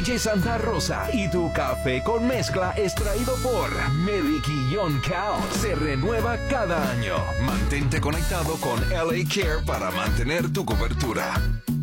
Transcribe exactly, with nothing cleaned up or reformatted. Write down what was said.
J Santa Rosa y tu café con mezcla es traído por Mediquillón Cow. Se renueva cada año. Mantente conectado con L A Care para mantener tu cobertura.